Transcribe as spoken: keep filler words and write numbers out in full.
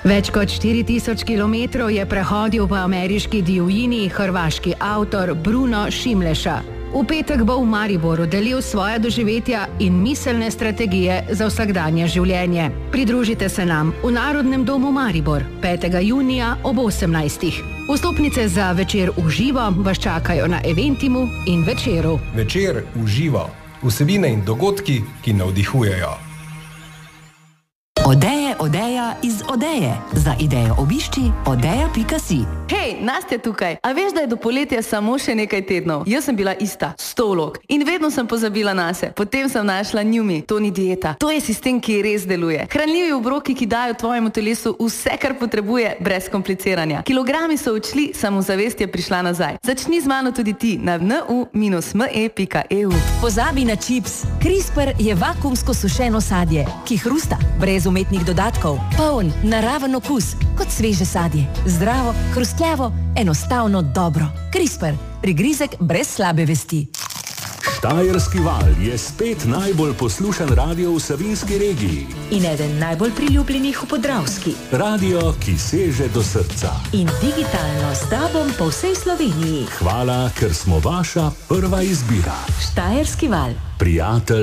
Več kot štiri tisoč kilometrov je prehodil po ameriški divjini hrvaški avtor Bruno Šimleša. V petek bo v Mariboru delil svoja doživetja in miselne strategije za vsakdanje življenje. Pridružite se nam v Narodnem domu Maribor petega junija ob osemnajstih. Vstopnice za večer v živo vas čakajo na Eventimu in Večeru. Večer v živo. Vsebine in dogodki, ki navdihujejo. Odeje, odeja iz Odeje. Za idejo obišči odeja pika si. Hej, Nastja tukaj. A veš, da je do poletja samo še nekaj tednov? Jaz sem bila ista, sto vlog. In vedno sem pozabila nase. Potem sem našla Njumi. To ni dieta. To je sistem, ki res deluje. Hranljivi obroki, ki dajo tvojemu telesu vse, kar potrebuje, brez kompliciranja. Kilogrami so odšli, samozavest je prišla nazaj. Začni z mano tudi ti na en u minus em e pika e u. Pozabi na čips. CRISPR je vakuumsko sušeno sadje, ki hrusta, brez umetnih dodatkov, poln, naraven okus, kot sveže sadje. Zdravo, hrustljavo, enostavno dobro. CRISPR, prigrizek brez slabe vesti. Štajerski val je spet najbolj poslušan radio v Savinjski regiji. In eden najbolj priljubljenih v Podravski. Radio, ki seže do srca. In digitalno s tobom po vsej Sloveniji. Hvala, ker smo vaša prva izbira. Štajerski val. Prijatelj.